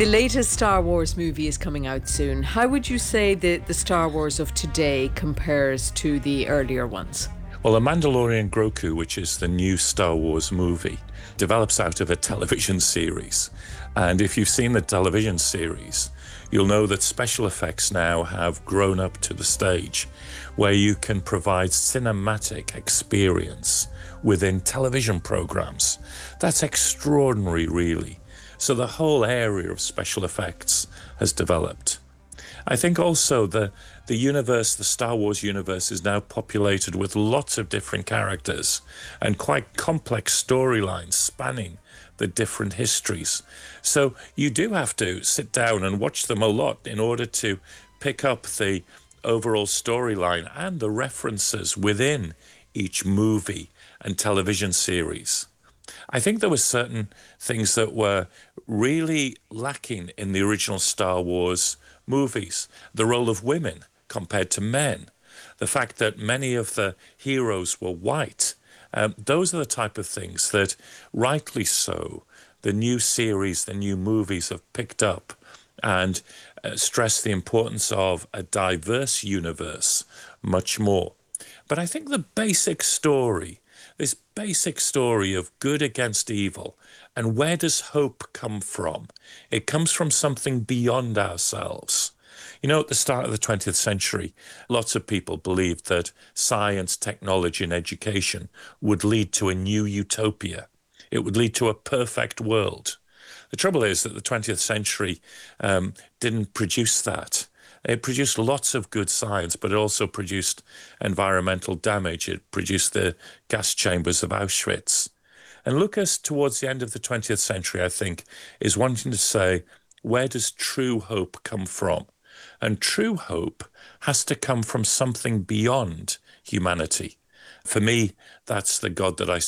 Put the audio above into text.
The latest Star Wars movie is coming out soon. How would you say the Star Wars of today compares to the earlier ones? Well, The Mandalorian Grogu, which is the new Star Wars movie, develops out of a television series. And if you've seen the television series, you'll know that special effects now have grown up to the stage where you can provide cinematic experience within television programs. That's extraordinary, really. So the whole area of special effects has developed. I think also the universe, the Star Wars universe, is now populated with lots of different characters and quite complex storylines spanning the different histories. So you do have to sit down and watch them a lot in order to pick up the overall storyline and the references within each movie and television series. I think there were certain things that were really lacking in the original Star Wars movies. The role of women compared to men, the fact that many of the heroes were white. Those are the type of things that, rightly so, the new series, the new movies have picked up and stressed the importance of a diverse universe much more. But I think the basic story, this basic story of good against evil, and where does hope come from? It comes from something beyond ourselves. You know, at the start of the 20th century, lots of people believed that science, technology, and education would lead to a new utopia. It would lead to a perfect world. The trouble is that the 20th century didn't produce that. It produced lots of good science, but it also produced environmental damage. It produced the gas chambers of Auschwitz. And Lucas, towards the end of the 20th century, I think, is wanting to say, where does true hope come from? And true hope has to come from something beyond humanity. For me, that's the God that I